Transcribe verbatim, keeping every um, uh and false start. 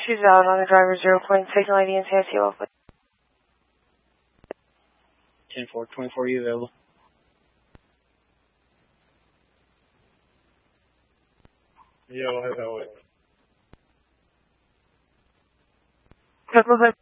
She's out on the driver zero point, signal I D and C I C off. ten four, twenty-four, you available? Yeah, I'll have that way. Good, move it.